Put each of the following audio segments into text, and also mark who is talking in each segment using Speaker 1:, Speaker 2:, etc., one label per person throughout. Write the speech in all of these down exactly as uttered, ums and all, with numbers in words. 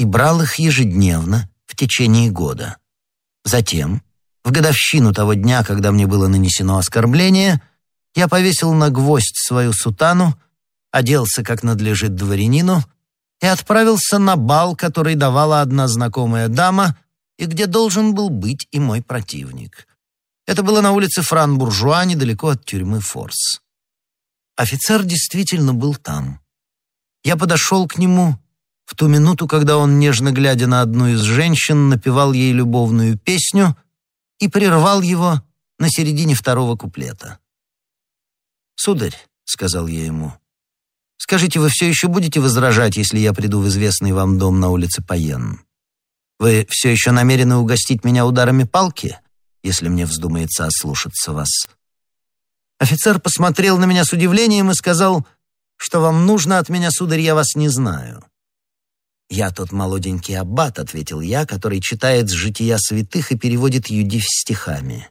Speaker 1: и брал их ежедневно в течение года. Затем, в годовщину того дня, когда мне было нанесено оскорбление, я повесил на гвоздь свою сутану, оделся, как надлежит дворянину, и отправился на бал, который давала одна знакомая дама и где должен был быть и мой противник. Это было на улице Фран-Буржуа, недалеко от тюрьмы Форс. Офицер действительно был там. Я подошел к нему в ту минуту, когда он, нежно глядя на одну из женщин, напевал ей любовную песню и прервал его на середине второго куплета. «Сударь», — сказал я ему, — «скажите, вы все еще будете возражать, если я приду в известный вам дом на улице Пайен? Вы все еще намерены угостить меня ударами палки, если мне вздумается ослушаться вас?» Офицер посмотрел на меня с удивлением и сказал: «Что вам нужно от меня, сударь, я вас не знаю». «Я тот молоденький аббат», — ответил я, который читает с жития святых и переводит юдив стихами.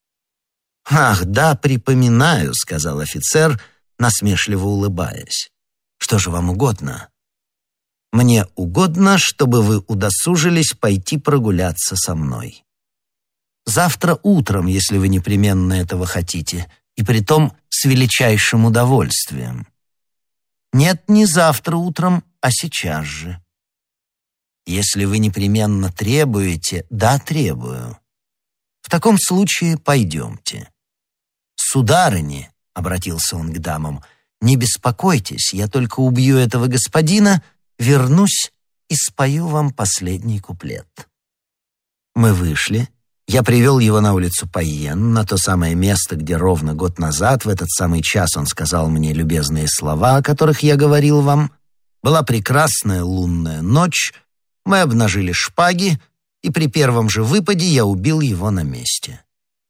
Speaker 1: «Ах, да, припоминаю», — сказал офицер, насмешливо улыбаясь. «Что же вам угодно?» «Мне угодно, чтобы вы удосужились пойти прогуляться со мной. Завтра утром, если вы непременно этого хотите, и притом с величайшим удовольствием. Нет, не завтра утром, а сейчас же. Если вы непременно требуете, да, требую. В таком случае пойдемте. Сударыни, — обратился он к дамам, — не беспокойтесь, я только убью этого господина, вернусь и спою вам последний куплет». Мы вышли. Я привел его на улицу Пайен, на то самое место, где ровно год назад, в этот самый час, он сказал мне любезные слова, о которых я говорил вам. Была прекрасная лунная ночь, мы обнажили шпаги, и при первом же выпаде я убил его на месте.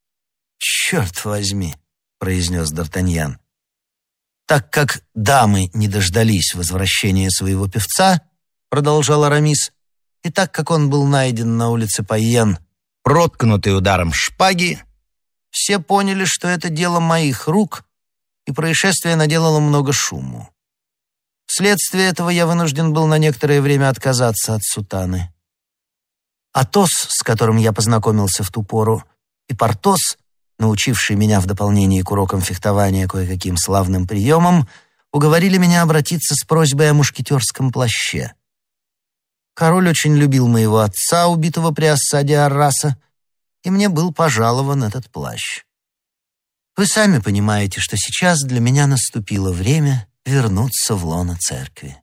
Speaker 1: «Черт возьми», — произнес Д'Артаньян. «Так как дамы не дождались возвращения своего певца, — продолжал Арамис, — и так как он был найден на улице Пайен, проткнутый ударом шпаги, все поняли, что это дело моих рук, и происшествие наделало много шуму. Вследствие этого я вынужден был на некоторое время отказаться от сутаны. Атос, с которым я познакомился в ту пору, и Портос, научивший меня в дополнение к урокам фехтования кое-каким славным приемам, уговорили меня обратиться с просьбой о мушкетерском плаще. Король очень любил моего отца, убитого при осаде Арраса, и мне был пожалован этот плащ. Вы сами понимаете, что сейчас для меня наступило время вернуться в лоно церкви.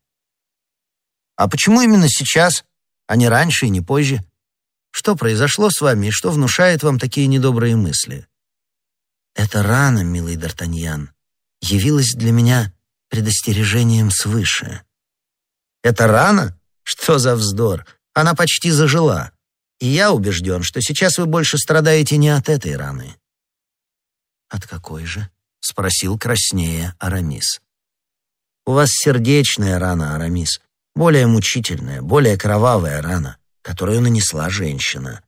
Speaker 1: А почему именно сейчас, а не раньше и не позже? Что произошло с вами и что внушает вам такие недобрые мысли? Эта рана, милый Д'Артаньян, явилась для меня предостережением свыше. Эта рана? Что за вздор? Она почти зажила. И я убежден, что сейчас вы больше страдаете не от этой раны. «От какой же?» — спросил краснея Арамис. «У вас сердечная рана, Арамис, более мучительная, более кровавая рана, которую нанесла женщина».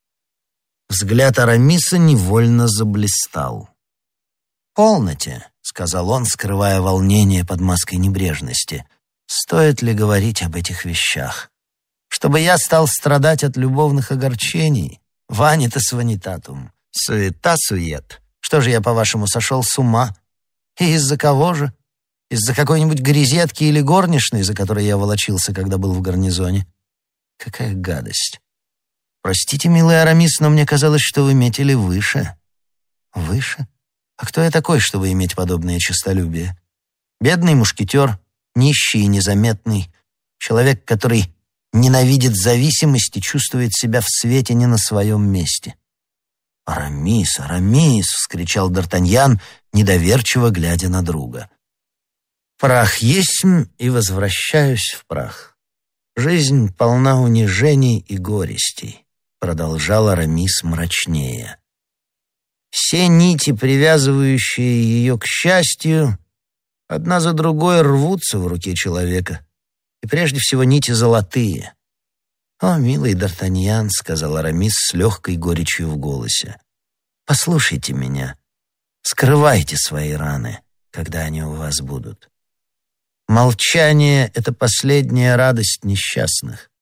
Speaker 1: Взгляд Арамиса невольно заблистал. «Полноте», — сказал он, скрывая волнение под маской небрежности. «Стоит ли говорить об этих вещах? Чтобы я стал страдать от любовных огорчений? Ванитас ванитатум. Суета-сует. Что же я, по-вашему, сошел с ума? И из-за кого же? Из-за какой-нибудь грезетки или горничной, за которой я волочился, когда был в гарнизоне? Какая гадость! Простите, милый Арамис, но мне казалось, что вы метили выше». «Выше? А кто я такой, чтобы иметь подобное честолюбие? Бедный мушкетер, нищий и незаметный, человек, который ненавидит зависимость и чувствует себя в свете не на своем месте». «Арамис, Арамис!» — вскричал Д'Артаньян, недоверчиво глядя на друга. «Прах есмь, и возвращаюсь в прах. Жизнь полна унижений и горестей», — продолжал Арамис мрачнее. «Все нити, привязывающие ее к счастью, одна за другой рвутся в руке человека, и прежде всего нити золотые». «О, милый Д'Артаньян», — сказал Арамис с легкой горечью в голосе, — «послушайте меня, скрывайте свои раны, когда они у вас будут. Молчание — это последняя радость несчастных.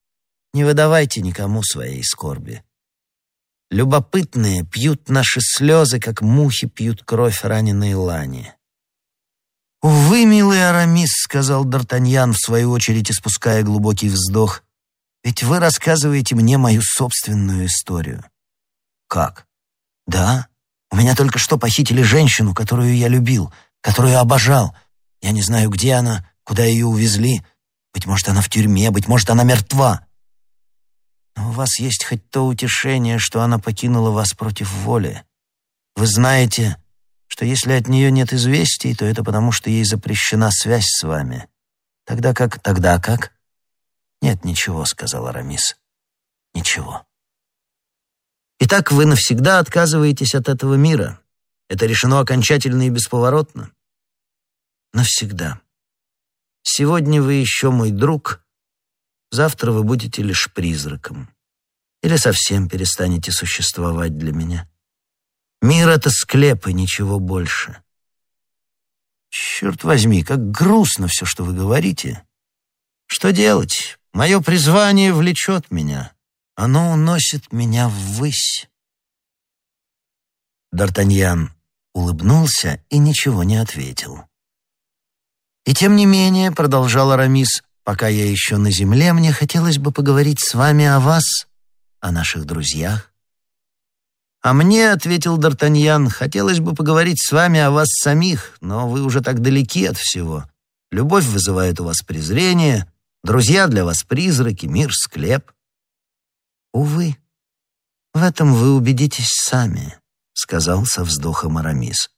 Speaker 1: Не выдавайте никому своей скорби. Любопытные пьют наши слезы, как мухи пьют кровь раненой лани. «Увы, милый Арамис», — сказал Д'Артаньян, в свою очередь испуская глубокий вздох, «ведь вы рассказываете мне мою собственную историю». «Как?» «Да, у меня только что похитили женщину, которую я любил, которую обожал. Я не знаю, где она, куда ее увезли. Быть может, она в тюрьме, быть может, она мертва. Но у вас есть хоть то утешение, что она покинула вас против воли. Вы знаете, что если от нее нет известий, то это потому, что ей запрещена связь с вами. Тогда как? Тогда как? Нет, ничего, сказал Арамис. Ничего. Итак, вы навсегда отказываетесь от этого мира. Это решено окончательно и бесповоротно. Навсегда. Сегодня вы еще мой друг, завтра вы будете лишь призраком. Или совсем перестанете существовать для меня. Мир — это склеп и ничего больше. Черт возьми, как грустно все, что вы говорите. Что делать? Мое призвание влечет меня. Оно уносит меня ввысь. Д'Артаньян улыбнулся и ничего не ответил. «И тем не менее, — продолжал Арамис, — пока я еще на земле, мне хотелось бы поговорить с вами о вас, о наших друзьях». «А мне, — ответил Д'Артаньян, — хотелось бы поговорить с вами о вас самих, но вы уже так далеки от всего. Любовь вызывает у вас презрение, друзья для вас призраки, мир — склеп». «Увы, в этом вы убедитесь сами», — сказал со вздохом Арамис.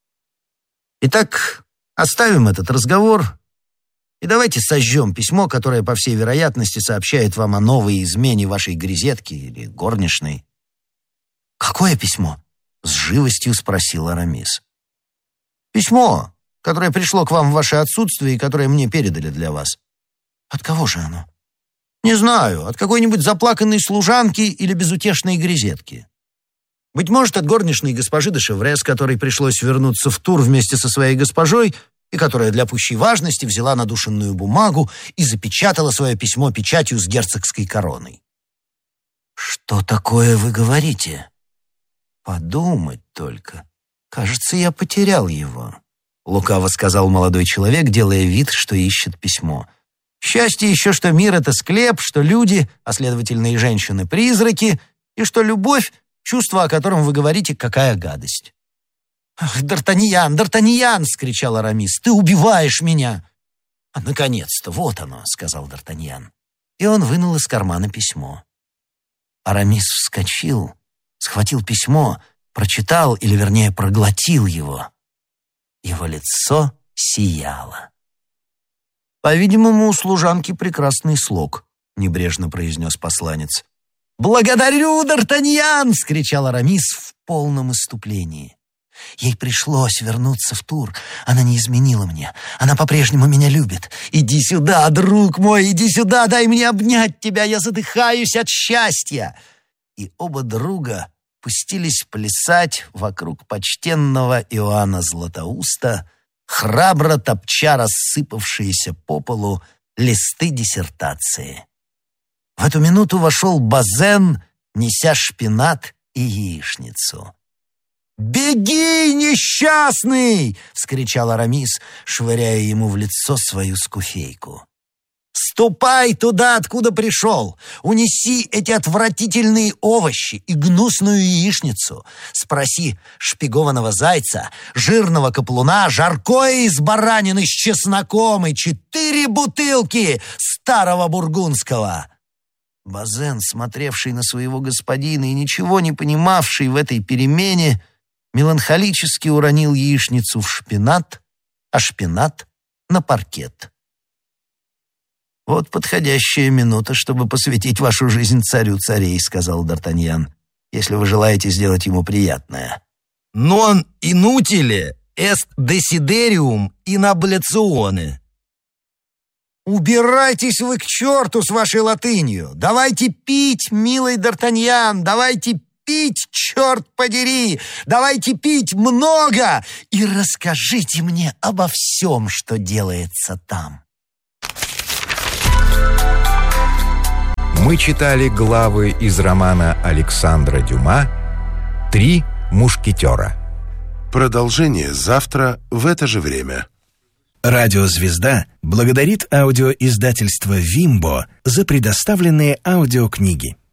Speaker 1: «Итак, оставим этот разговор и давайте сожжем письмо, которое, по всей вероятности, сообщает вам о новой измене вашей грезетки или горничной». «Какое письмо?» — с живостью спросил Арамис. «Письмо, которое пришло к вам в ваше отсутствие и которое мне передали для вас». «От кого же оно?» «Не знаю, от какой-нибудь заплаканной служанки или безутешной грезетки. Быть может, от горничной госпожи де Шевре, с которой пришлось вернуться в Тур вместе со своей госпожой, и которая для пущей важности взяла надушенную бумагу и запечатала свое письмо печатью с герцогской короной». «Что такое вы говорите?» «Подумать только. Кажется, я потерял его», — лукаво сказал молодой человек, делая вид, что ищет письмо. «Счастье еще, что мир — это склеп, что люди, а следовательно и женщины, — призраки, и что любовь — чувство, о котором вы говорите, какая гадость». «Ах, Д'Артаньян, Д'Артаньян!» — скричал Арамис. «Ты убиваешь меня!» «А, наконец-то, вот оно!» — сказал Д'Артаньян. И он вынул из кармана письмо. Арамис вскочил, схватил письмо, прочитал, или, вернее, проглотил его. Его лицо сияло. «По-видимому, у служанки прекрасный слог», — небрежно произнес посланец. «Благодарю, Д'Артаньян!» — вскричал Арамис в полном исступлении. «Ей пришлось вернуться в Тур. Она не изменила мне. Она по-прежнему меня любит. Иди сюда, друг мой, иди сюда, дай мне обнять тебя, я задыхаюсь от счастья!» И оба друга пустились плясать вокруг почтенного Иоанна Златоуста, храбро топча рассыпавшиеся по полу листы диссертации. В эту минуту вошел Базен, неся шпинат и яичницу. «Беги, несчастный!» — вскричал Арамис, швыряя ему в лицо свою скуфейку. «Ступай туда, откуда пришел! Унеси эти отвратительные овощи и гнусную яичницу! Спроси шпигованного зайца, жирного каплуна, жаркое из баранины с чесноком и четыре бутылки старого бургундского!» Базен, смотревший на своего господина и ничего не понимавший в этой перемене, меланхолически уронил яичницу в шпинат, а шпинат — на паркет. «Вот подходящая минута, чтобы посвятить вашу жизнь царю царей», — сказал Д'Артаньян, «если вы желаете сделать ему приятное». «Non inutile est desiderium in ablazione». «Убирайтесь вы к черту с вашей латынью! Давайте пить, милый Д'Артаньян, давайте пить, черт подери! Давайте пить много! И расскажите мне обо всем, что делается там!»
Speaker 2: Мы читали главы из романа Александра Дюма «Три мушкетера».
Speaker 3: Продолжение завтра в это же время.
Speaker 4: Радиозвезда благодарит аудиоиздательство «Вимбо» за предоставленные аудиокниги.